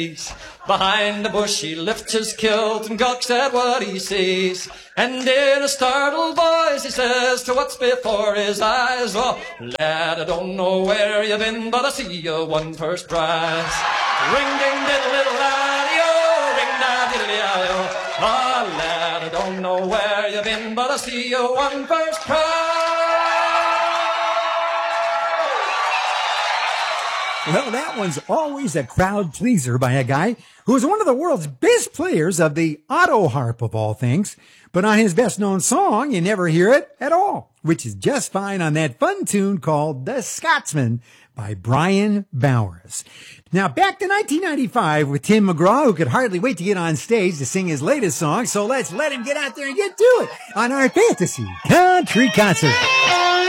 Behind the bush he lifts his kilt and gawks at what he sees. And in a startled voice he says to what's before his eyes, "Oh, lad, I don't know where you've been, but I see you won first prize." Ring ding diddle diddle laddy-o, ring da diddle laddy-o. Oh, lad, I don't know where you've been, but I see you won first prize. Well, that one's always a crowd pleaser by a guy who is one of the world's best players of the auto harp of all things. But on his best known song, you never hear it at all, which is just fine on that fun tune called The Scotsman by Brian Bowers. Now back to 1995 with Tim McGraw, who could hardly wait to get on stage to sing his latest song. So let's let him get out there and get to it on our Fantasy Country Concert.